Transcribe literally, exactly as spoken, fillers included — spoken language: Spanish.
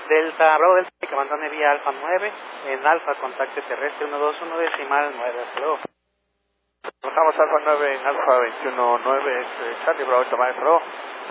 Delta, Bravo Delta, comandante vía Alfa nueve, en Alfa, contacto terrestre uno dos uno decimal nueve, hasta luego. Bajamos Alfa nueve en Alfa veintiuno nueve, es eh, Charlie Bravo Delta Maestro.